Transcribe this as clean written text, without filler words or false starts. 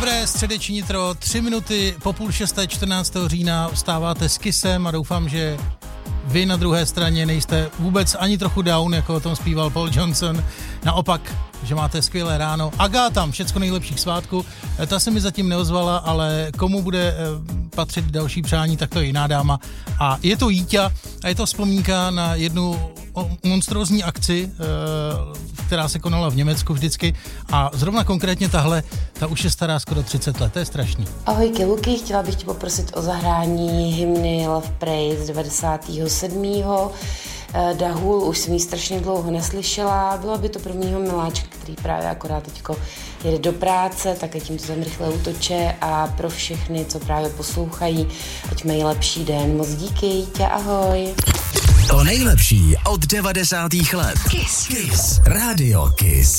Dobré středeční nitro, 3 minuty po 5:30 14. října vstáváte s Kissem a doufám, že vy na druhé straně nejste vůbec ani trochu down, jako o tom zpíval Paul Johnson. Naopak, že máte skvělé ráno. Aga tam, všecko nejlepších svátků. Ta se mi zatím neozvala, ale komu bude patřit další přání, tak to je jiná dáma. A je to Jíťa a je to vzpomínka na jednu monstrózní akci, která se konala v Německu vždycky. A zrovna konkrétně tahle, ta už je stará skoro 30 let, to je strašný. Ahoj Luky, chtěla bych tě poprosit o zahrání hymny Love Praise 97. Dahul, už jsem ji strašně dlouho neslyšela, bylo by to pro mýho miláčka, který právě akorát teďko jede do práce, tak ať jim to tam rychle utoče a pro všechny, co právě poslouchají, ať mají lepší den. Moc díky, tě ahoj. To nejlepší od 90. let. Kiss. Rádio Kiss.